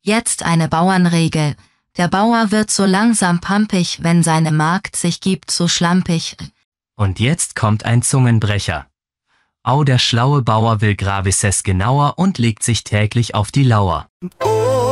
Jetzt eine Bauernregel. Der Bauer wird so langsam pampig, wenn seine Magd sich gibt, so schlampig. Und jetzt kommt ein Zungenbrecher. Au, der schlaue Bauer will Gravises genauer und legt sich täglich auf die Lauer.